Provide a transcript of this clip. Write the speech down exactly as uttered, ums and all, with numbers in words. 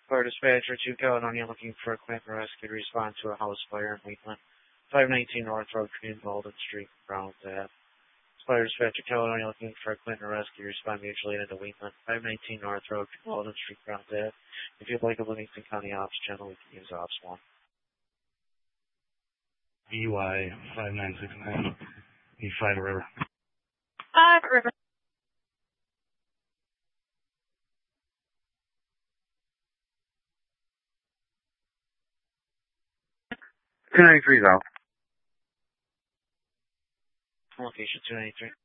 Fire dispatcher two Caledonia looking for a Clinton rescue to respond to a house fire in Wheatland. five nineteen North Road, Green Golden Street, Brown Ave. Fire dispatcher Caledonia looking for a Clinton rescue to respond mutually into Wheatland. five nineteen North Road, Golden Street, Brown Ave. If you'd like a Livingston County Ops channel, we can use Ops one. V Y five nine six nine E five River. Five River. two ninety-three is out. Location two ninety-three.